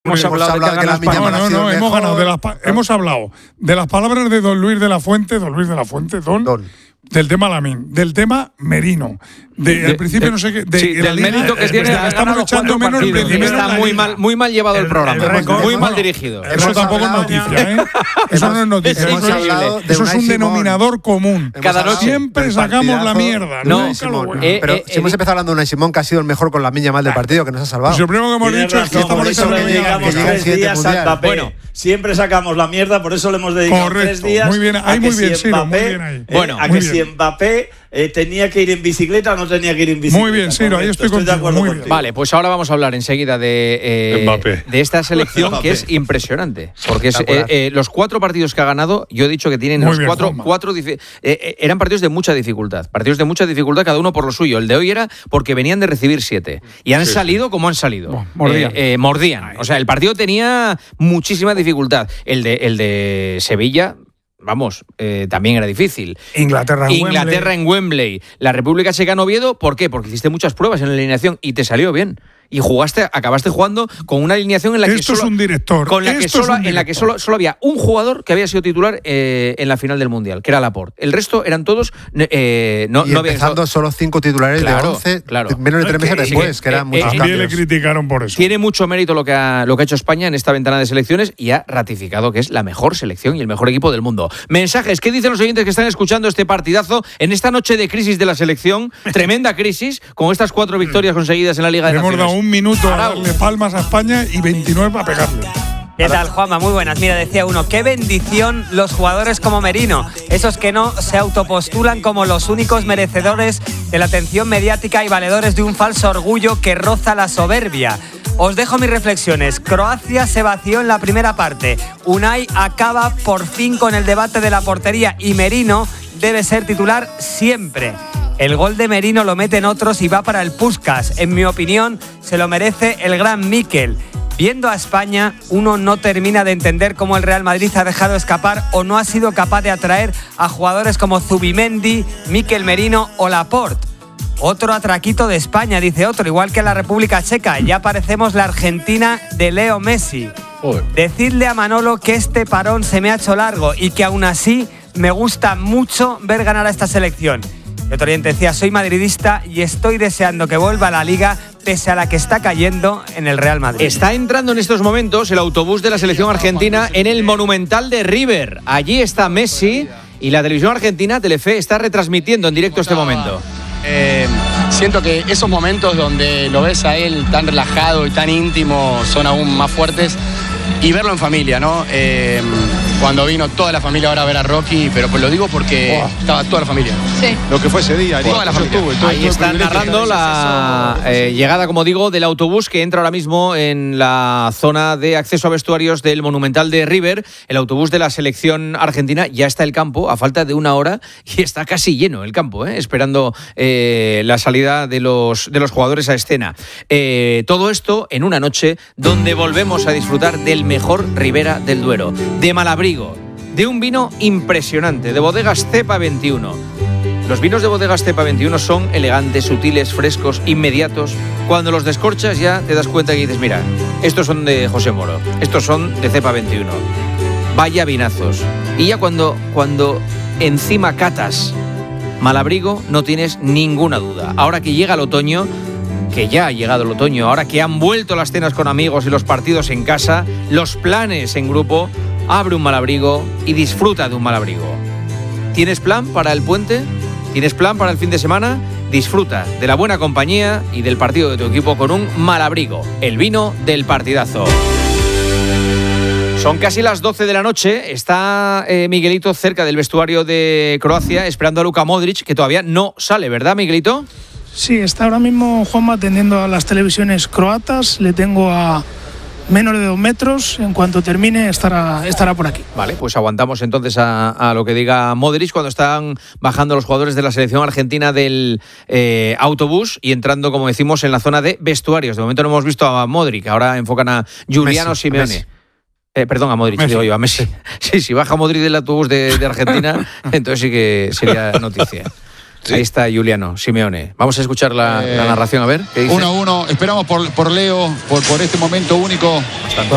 hemos hablado de que la Miñamar ha sido hemos mejor. ganado hemos hablado de las palabras de don Luis de la Fuente, del tema Lamín, del tema Merino, al principio no sé qué, del mérito que tiene. Estamos echando menos el rendimiento. Está muy mal llevado el programa, muy mal dirigido. Eso tampoco es noticia, ¿eh? Eso no es noticia. Eso es un denominador común. Cada noche siempre sacamos la mierda. Pero si hemos empezado hablando de Unai Simón, que ha sido el mejor con la Miñamar del partido, que nos ha salvado. Lo primero que hemos dicho es que estamos echando que dedicamos 3 días a Mbappé. Bueno, siempre sacamos la mierda, por eso le hemos dedicado 3 días. Muy bien, ahí muy bien, Ciro, muy bien ahí. A que si Mbappé tenía que ir en bicicleta o no tenía que ir en bicicleta. Muy bien, Ciro, ahí estoy de acuerdo contigo. Vale, pues ahora vamos a hablar enseguida de esta selección que es impresionante. Porque los 4 partidos que ha ganado, yo he dicho que tienen los 4 eran partidos de mucha dificultad. Partidos de mucha dificultad, cada uno por lo suyo. El de hoy era porque venían de recibir 7. Y han salido como han salido. Mordían. O sea, el partido tenía muchísima dificultad. El de Sevilla... Vamos, también era difícil. Inglaterra en Wembley. La República Checa en Oviedo, ¿por qué? Porque hiciste muchas pruebas en la alineación y te salió bien. Y acabaste jugando con una alineación en la que Esto es un director. En la que solo había un jugador que había sido titular en la final del Mundial, que era Laporte. El resto eran todos no empezando solo 5 titulares de 11, menos de 3 meses después, que eran muchos cambios. Le criticaron por eso. Tiene mucho mérito lo que ha hecho España en esta ventana de selecciones y ha ratificado que es la mejor selección y el mejor equipo del mundo. Mensajes, ¿qué dicen los oyentes que están escuchando este partidazo en esta noche de crisis de la selección? Tremenda crisis, con estas 4 victorias conseguidas en la Liga de Naciones. Un minuto a darle palmas a España y 29 para pegarle. ¿Qué tal, Juanma? Muy buenas. Mira, decía uno, qué bendición los jugadores como Merino, esos que no se autopostulan como los únicos merecedores de la atención mediática y valedores de un falso orgullo que roza la soberbia. Os dejo mis reflexiones. Croacia se vació en la primera parte. Unai acaba por fin con el debate de la portería y Merino debe ser titular siempre. El gol de Merino lo meten otros y va para el Puskás. En mi opinión, se lo merece el gran Mikel. Viendo a España, uno no termina de entender cómo el Real Madrid ha dejado escapar o no ha sido capaz de atraer a jugadores como Zubimendi, Mikel Merino o Laporte. Otro atraquito de España, dice otro, igual que la República Checa. Ya parecemos la Argentina de Leo Messi. Decidle a Manolo que este parón se me ha hecho largo y que aún así me gusta mucho ver ganar a esta selección. Y otro oyente decía, soy madridista y estoy deseando que vuelva a la Liga pese a la que está cayendo en el Real Madrid. Está entrando en estos momentos el autobús de la selección argentina en el Monumental de River. Allí está Messi y la televisión argentina, Telefe, está retransmitiendo en directo este momento. Siento que esos momentos donde lo ves a él tan relajado y tan íntimo son aún más fuertes. Y verlo en familia, ¿no? Cuando vino toda la familia ahora a ver a Rocky, pero pues lo digo porque estaba toda la familia. Sí. Lo que fue ese día. Toda la familia. Ahí están narrando la llegada, como digo, del autobús que entra ahora mismo en la zona de acceso a vestuarios del Monumental de River. El autobús de la selección argentina ya está el campo a falta de 1 hora y está casi lleno el campo, esperando la salida de los jugadores a escena. Todo esto en una noche donde volvemos a disfrutar del mejor Ribera del Duero, de Malabrigo, de un vino impresionante, de Bodegas Cepa 21. Los vinos de Bodegas Cepa 21 son elegantes, sutiles, frescos, inmediatos. Cuando los descorchas ya te das cuenta que dices, mira, estos son de José Moro, estos son de Cepa 21. Vaya vinazos. Y ya cuando encima catas Malabrigo no tienes ninguna duda. Ahora que llega el otoño, que ya ha llegado el otoño, ahora que han vuelto las cenas con amigos y los partidos en casa, los planes en grupo, abre un Malabrigo y disfruta de un Malabrigo. ¿Tienes plan para el puente? ¿Tienes plan para el fin de semana? Disfruta de la buena compañía y del partido de tu equipo con un Malabrigo, el vino del partidazo. Son casi las 12 de la noche, está Miguelito cerca del vestuario de Croacia esperando a Luka Modric, que todavía no sale, ¿verdad, Miguelito? Sí, está ahora mismo Juanma atendiendo a las televisiones croatas, le tengo a menos de 2 metros, en cuanto termine estará por aquí. Vale, pues aguantamos entonces a lo que diga Modric cuando están bajando los jugadores de la selección argentina del autobús y entrando, como decimos, en la zona de vestuarios. De momento no hemos visto a Modric, ahora enfocan a Giuliano Simeone. Perdón, a Modric, digo yo, a Messi. Sí, si baja Modric del autobús de Argentina, entonces sí que sería noticia. Sí. Ahí está Giuliano Simeone. Vamos a escuchar la narración, a ver. ¿Qué dice? 1-1. Esperamos por Leo, por este momento único.